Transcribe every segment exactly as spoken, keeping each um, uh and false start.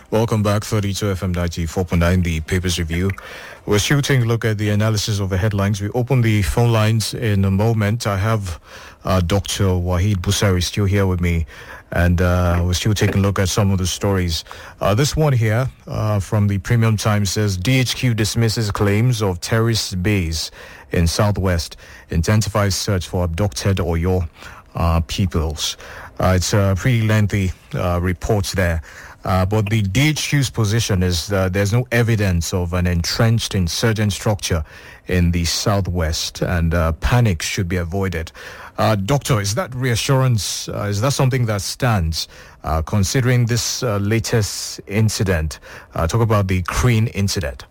Welcome back, thirty-two F M ninety-four point nine, the Papers Review. We're still taking a look at the analysis of the headlines. We open the phone lines in a moment. I have uh, Doctor Waheed Busari still here with me, and uh, we're still taking a look at some of the stories. Uh, this one here uh, from the Premium Times says, D H Q dismisses claims of terrorist base in Southwest, intensifies search for abducted Oyo uh, peoples. Uh, it's a pretty lengthy uh, report there. Uh, but the D H Q's position is uh, there's no evidence of an entrenched insurgent structure in the Southwest, and uh, panic should be avoided. Uh, Doctor, is that reassurance, uh, is that something that stands, uh, considering this uh, latest incident? Uh, talk about the Crane incident.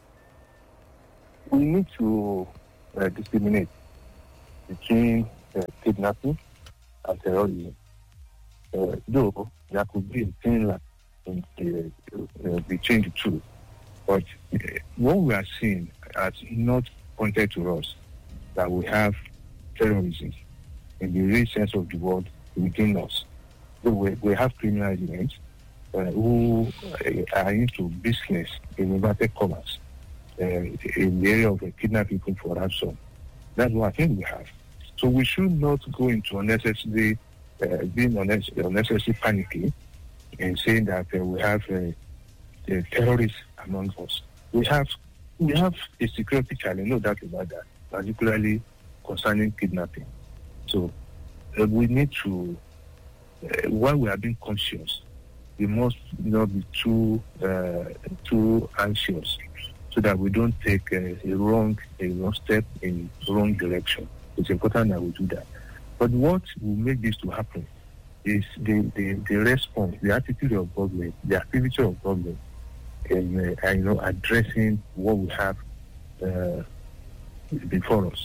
We need to uh, discriminate between uh, kidnapping and terrorism. Uh, though there could be a thin line in the, uh, between the two, but uh, what we are seeing has not pointed to us that we have terrorism in the real sense of the word within us. So we, we have criminal elements uh, who uh, are into business in inverted commas uh, in the area of uh, kidnapping people for ransom. That's what I think we have. So we should not go into unnecessary, uh, being unnecessary, unnecessary panicking and saying that uh, we have uh, the terrorists among us. We have we have a security challenge, no doubt about that, particularly concerning kidnapping. So uh, we need to, uh, while we are being conscious, we must not be too uh, too anxious, so that we don't take uh, a wrong a wrong step in the wrong direction. It's important that we do that. But what will make this to happen is the, the, the response, the attitude of government, the activity of government, and uh, you know, addressing what we have uh, before us.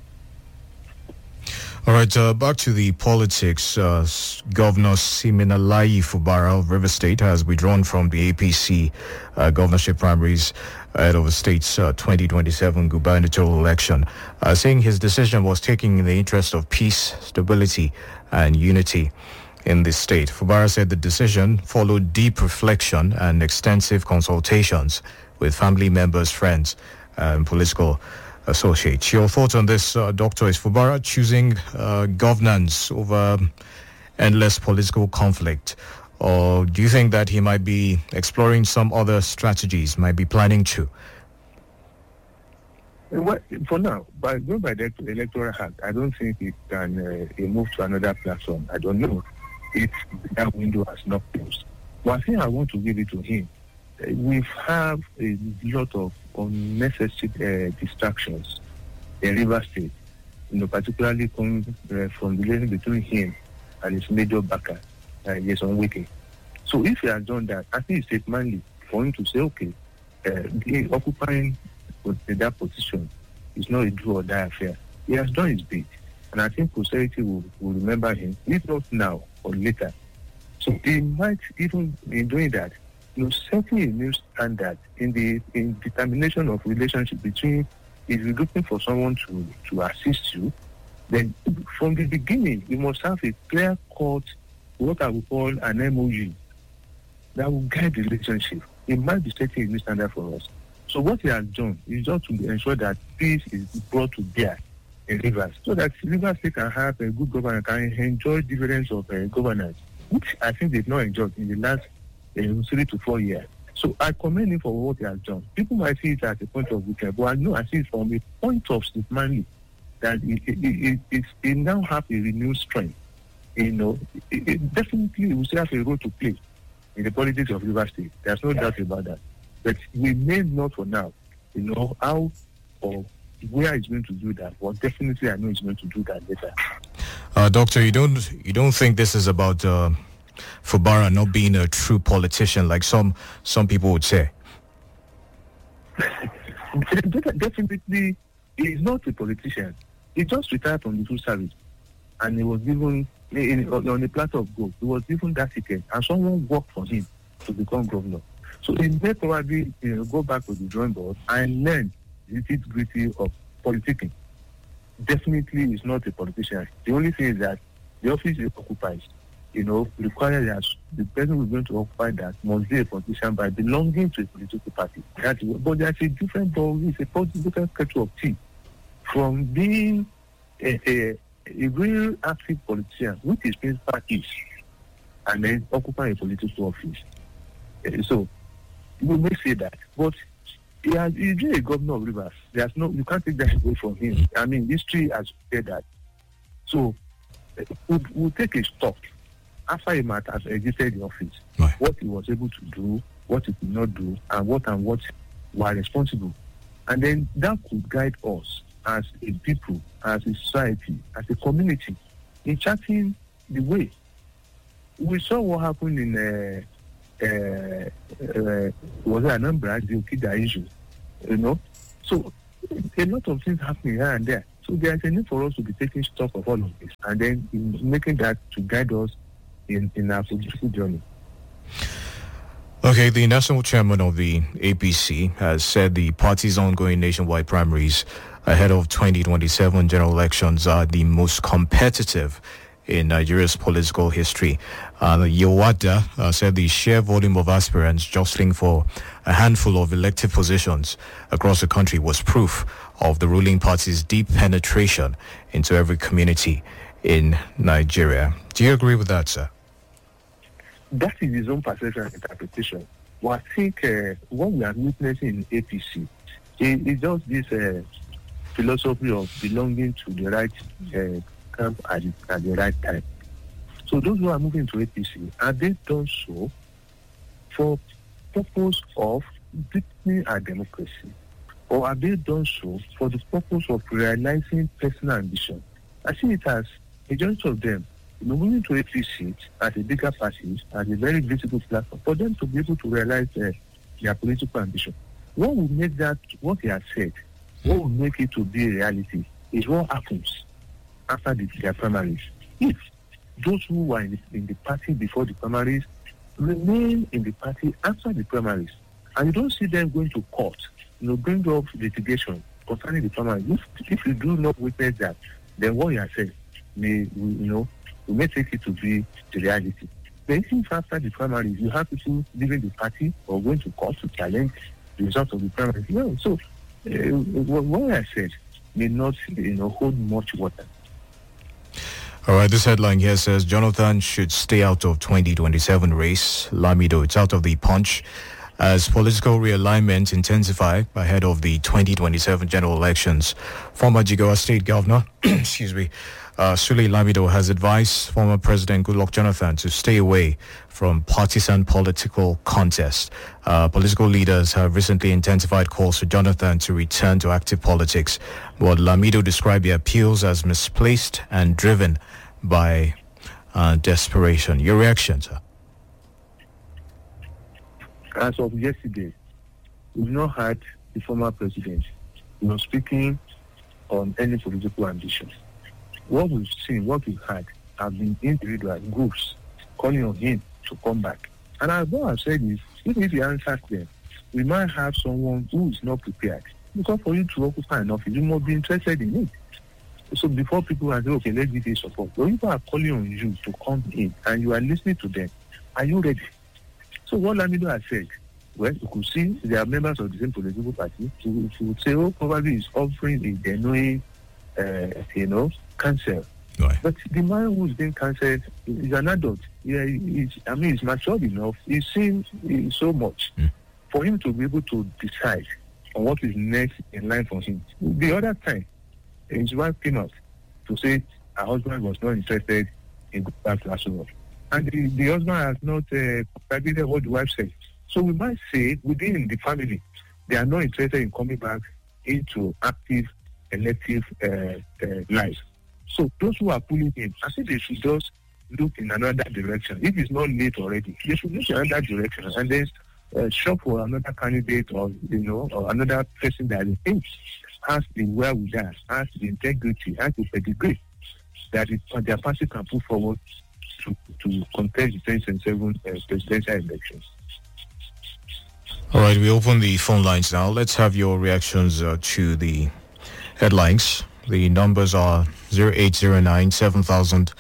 All right, uh, back to the politics. Uh, Governor Siminalayi Fubara of River State has withdrawn from the A P C uh, governorship primaries ahead of the state's uh, twenty twenty-seven gubernatorial election, uh, saying his decision was taken in the interest of peace, stability, and unity in the state. Fubara said the decision followed deep reflection and extensive consultations with family members, friends, and political associates. Your thoughts on this, uh, Doctor? Is Fubara choosing uh, governance over endless political conflict? Or do you think that he might be exploring some other strategies, might be planning to? Well, for now, by going by the Electoral Act, I don't think it can uh, move to another platform. I don't know if that window has not closed. But I think I want to give it to him. Uh, we have a lot of unnecessary uh, distractions in River State, you know, particularly coming uh, from the relation between him and his major backer, uh, Jason Wike. So if he has done that, I think it's manly for him to say, okay, uh, occupying that position is not a do or die affair. He has done his bit, and I think posterity will, will remember him, if not now or later. So he might, even in doing that, you know, setting a new standard in the in determination of relationship between, if you're looking for someone to, to assist you, then from the beginning, you must have a clear-cut, what I would call an M O U, that will guide the relationship. It might be setting a new standard for us. So what he has done is just to ensure that peace is brought to bear in Rivers, so that Rivers State can have a good governance, can enjoy dividends of uh, governance, which I think they've not enjoyed in the last uh, three to four years. So I commend him for what he has done. People might see it as a point of weakness, but I know I see it from a point of manly, that it, it, it, it, it now have a renewed strength. You know, it, it definitely will still have a role to play in the politics of River State. There's no doubt about that. But we may not for now, you know, how or where he's going to do that. But definitely I know he's going to do that later. Uh, Doctor, you don't you don't think this is about uh, Fubara not being a true politician, like some some people would say? Definitely, he's not a politician. He just retired from the full service, and he was given in, on the platter of gold. He was given that ticket, and someone worked for him to become governor. So he may probably, you know, go back to the drawing board and learn the nitty-gritty of politicking. Definitely, he's not a politician. The only thing is that the office he occupies you know, require that the person who is going to occupy that must be a politician by belonging to a political party. That, but there's a different ball, it's a different kettle of tea from being a, a, a real active politician, which is principal is, and then occupy a political office. Uh, so we may say that, but he has, he's been a governor of Rivers. There's no, you can't take that away from him. I mean, history has said that. So uh, we'll, we'll take a stock after he might have exited the office, right, what he was able to do, what he could not do, and what and what were responsible. And then that could guide us as a people, as a society, as a community, in charting the way. We saw what happened in, uh, uh, uh, was it Anambra, the Okida issue, you know? So a lot of things happening here and there. So there is a need for us to be taking stock of all of this, and then in making that to guide us in, in our political journey. Okay, the national chairman of the A P C has said the party's ongoing nationwide primaries ahead of twenty twenty-seven general elections are the most competitive in Nigeria's political history. Uh, Yewada uh, said the sheer volume of aspirants jostling for a handful of elective positions across the country was proof of the ruling party's deep penetration into every community in Nigeria. Do you agree with that, sir? That is his own perception and interpretation. Well, I think uh, what we are witnessing in A P C is, is just this uh, philosophy of belonging to the right uh, camp at the, at the right time. So those who are moving to A P C, are they done so for purpose of deepening our democracy? Or are they done so for the purpose of realizing personal ambition? I see it as majority of them moving to A P C as a bigger party, as a very visible platform, for them to be able to realize uh, their political ambition. What will make that, what they have said, what will make it to be a reality is what happens after the, their primaries. If those who were in the, in the party before the primaries remain in the party after the primaries, and you don't see them going to court, you know, bring up litigation concerning the primaries, if, if you do not witness that, then what you are saying may, you know, we may take it to be the reality. Then if after the primaries you have people leaving the party or going to court to challenge the result of the primaries, well, so uh, what I said may not, you know, hold much water. All right, this headline here says Jonathan should stay out of twenty twenty-seven race. Lamido, it's out of the Punch. As political realignment intensify ahead of the twenty twenty-seven general elections, former Jigawa State Governor, excuse me, uh, Sule Lamido has advised former President Goodluck Jonathan to stay away from partisan political contests. Uh, political leaders have recently intensified calls for Jonathan to return to active politics, but Lamido described the appeals as misplaced and driven by uh, desperation. Your reaction, sir? As of yesterday, we've not had the former president, you know, speaking on any political ambition. What we've seen, what we've had, have been individual groups calling on him to come back. And as what I've said is, even if he answers them, we might have someone who is not prepared. Because for you to occupy an office, you must be interested in it. So before people are saying, okay, let's give you support. When people are calling on you to come in and you are listening to them, are you ready? So what Lamido has said, well, you could see they are members of the same political party. You would say, oh, probably is offering a genuine, uh, you know, counsel. Right. But the man who's being cancelled is an adult. Yeah, he's, I mean, he's matured enough. He's seen so much mm. for him to be able to decide on what is next in line for him. The other time, his wife came out to say her husband was not interested in going back to Aso Rock. And the, the husband has not uh, contradicted what the wife said. So we might say within the family, they are not interested in coming back into active elective uh, uh, life. So those who are pulling in, I think they should just look in another direction. If it's not late already, they should look in another direction and then uh, shop for another candidate or, you know, or another person that they think has the wherewithal, has the integrity, has the pedigree that it, their party can put forward to, to contest the twenty twenty-seven uh, presidential elections. All right, we open the phone lines now. Let's have your reactions uh, to the headlines. The numbers are zero eight zero nine seven thousand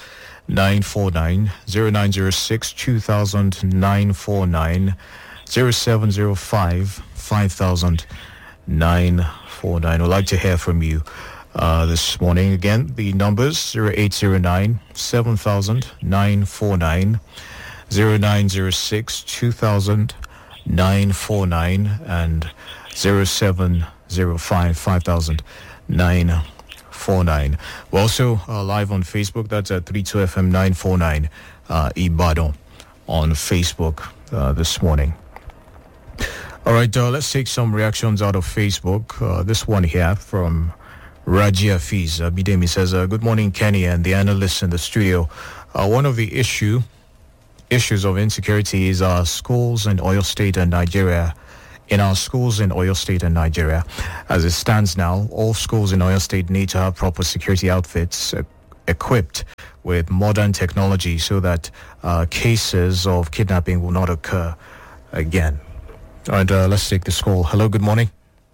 nine four nine, zero nine zero six two thousand nine four nine, zero seven zero five five thousand nine four nine. I'd like to hear from you uh, this morning. Again, the numbers zero eight zero nine seven thousand nine four nine, zero nine zero six two thousand nine four nine, and zero seven zero five five thousand nine four nine. We're also uh, live on Facebook. That's at three two F M nine four nine uh, Ibadan on Facebook uh, this morning. All right, uh, let's take some reactions out of Facebook. Uh, this one here from Raji Afiz. Uh, Bidemi says, uh, good morning, Kenny and the analysts in the studio. Uh, one of the issue issues of insecurity is our schools in Oyo State and Nigeria. In our schools in Oyo State and Nigeria, as it stands now, all schools in Oyo State need to have proper security outfits uh, equipped with modern technology so that uh, cases of kidnapping will not occur again. All right, uh, let's take this call. Hello, good morning.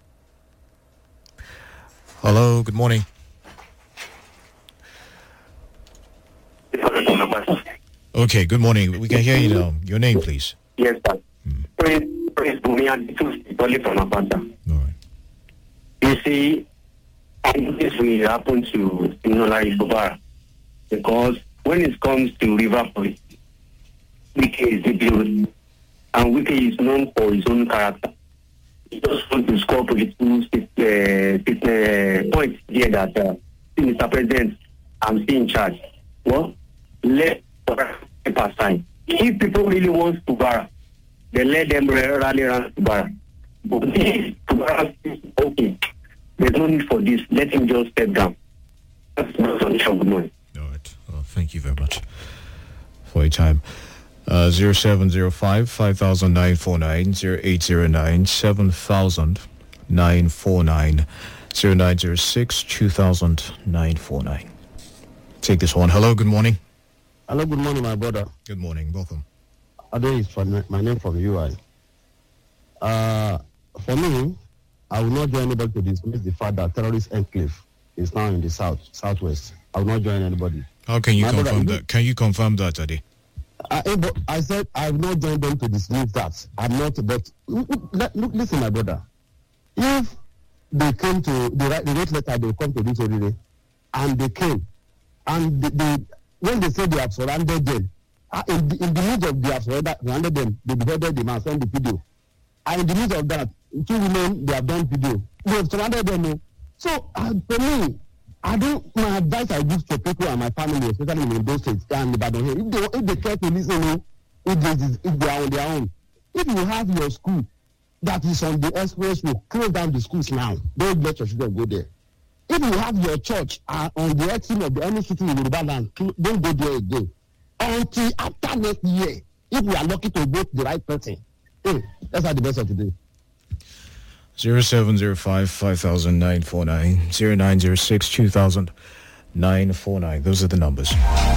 Hello, good morning. Okay, good morning. We can hear you now. Your name, please. Yes, sir. Hmm. Praise, praise Bumi and the from Apata. All right. You see, I think this will happen to Inola Isobara because when it comes to River Police, Wike is the build, and Wike is known for his own character. He just wants to score political uh, points here that, uh, Mister President, I'm still in charge. Well, let paper sign. If people really want to bar, then let them rally around to bar. But if Kubara is okay, there's no need for this. Let him just step down. That's my solution. Good morning. All right. Well, thank you very much for your time. Uh, zero seven zero five five thousand nine four nine, zero eight zero nine seven thousand nine four nine, zero nine zero six two thousand nine four nine. Take this one. Hello. Good morning. Hello, good morning, my brother. Good morning, welcome. Ade is from my name from U I. Uh, for me, I will not join anybody to dismiss the fact that terrorist enclave is now in the south, southwest. I will not join anybody. How can you my confirm brother, that? Can you confirm that, Ade? I, I said I will not join them to dismiss that. I'm not, but look, look, listen, my brother. If they came to the right, the right letter, they will come to this already, and they came, and they, they when they say they have surrounded them, uh, in, the, in the midst of they have surrounded them, they beheaded the man, sent the video. And in the midst of that, two women, they have done video. They have surrounded them. So, uh, for me, I don't, my advice I give to people and my family, especially in those states and Ibadan here, if they, if they care to listen, if they, if they are on their own, if you have your school that is on the expressway, close down the schools now. Don't let your children go there. If you have your church uh, on the exit of the any city in Yoruba land, don't go there again. Until after next year, if we are lucky to vote the right person. Hey, that's how the best of today. zero seven zero five five thousand nine four nine, zero nine zero six two thousand nine four nine. Those are the numbers.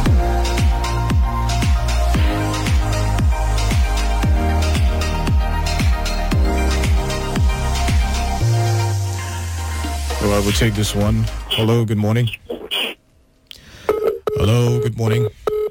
All right, we'll take this one. Hello, good morning. Hello, good morning.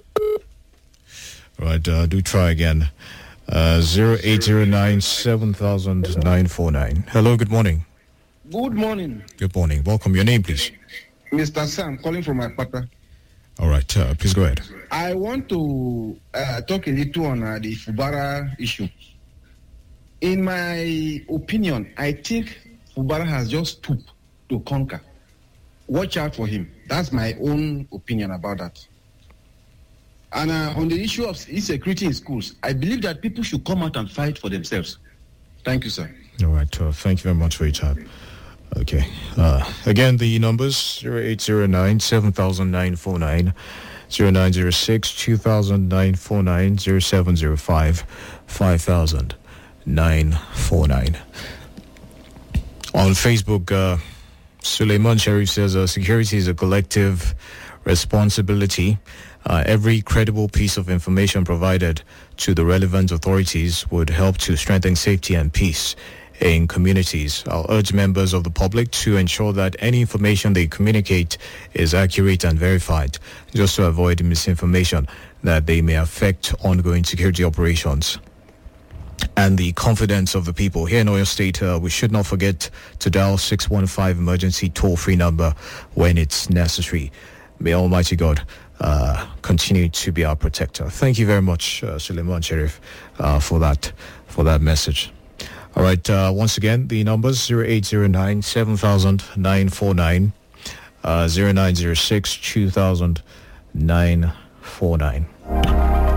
All right, uh, do try again. Uh, zero eight zero nine seven thousand nine four nine. Hello, good morning. Good morning. Good morning. Welcome. Your name, please. Mister Sam, calling from Apata. All right, uh, please go ahead. I want to uh, talk a little on uh, the Fubara issue. In my opinion, I think Fubara has just stooped to conquer. Watch out for him. That's my own opinion about that. And uh, on the issue of insecurity in schools, I believe that people should come out and fight for themselves. Thank you, sir. All right. Uh, thank you very much for your time. Okay. Uh, again, the numbers zero eight zero nine seven thousand nine four nine, zero nine zero six two thousand nine four nine, zero seven zero five five thousand nine four nine. On Facebook, uh, Suleiman Sharif says uh, security is a collective responsibility. Uh, every credible piece of information provided to the relevant authorities would help to strengthen safety and peace in communities. I'll urge members of the public to ensure that any information they communicate is accurate and verified, just to avoid misinformation that they may affect ongoing security operations and the confidence of the people. Here in Oyo State, uh, we should not forget to dial six one five emergency toll-free number when it's necessary. May Almighty God uh, continue to be our protector. Thank you very much, uh, Suleiman Sharif, uh, for that for that message. All right, uh, once again, the numbers zero eight zero nine seven thousand nine four nine, uh, zero nine zero six two thousand nine four nine.